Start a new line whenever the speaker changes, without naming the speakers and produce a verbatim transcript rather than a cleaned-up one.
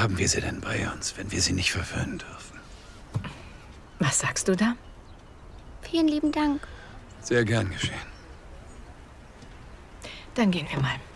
haben wir sie denn bei uns, wenn wir sie nicht verwöhnen dürfen?
Was sagst du da?
Vielen lieben Dank.
Sehr gern geschehen.
Dann gehen wir mal.